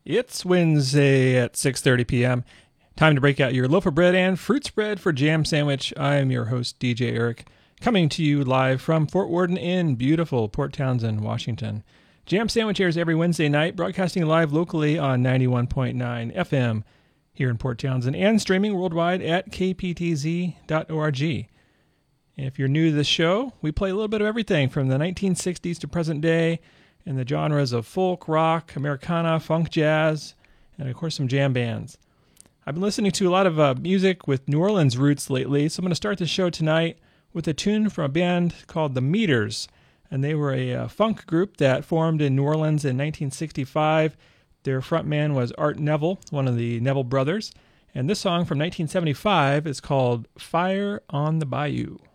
It's Wednesday at 6:30 p.m. Time to break out your loaf of bread and fruit spread for Jam Sandwich. I am your host, DJ Eric, coming to you live from Fort Worden in beautiful Port Townsend, Washington. Jam Sandwich airs every Wednesday night, broadcasting live locally on 91.9 FM here in Port Townsend and streaming worldwide at kptz.org. If you're new to the show, we play a little bit of everything from the 1960s to present day in the genres of folk, rock, Americana, funk, jazz, and of course some jam bands. I've been listening to a lot of music with New Orleans roots lately, so I'm going to start the show tonight with a tune from a band called The Meters, and they were a funk group that formed in New Orleans in 1965. Their frontman was Art Neville, one of the Neville brothers, and this song from 1975 is called Fire on the Bayou.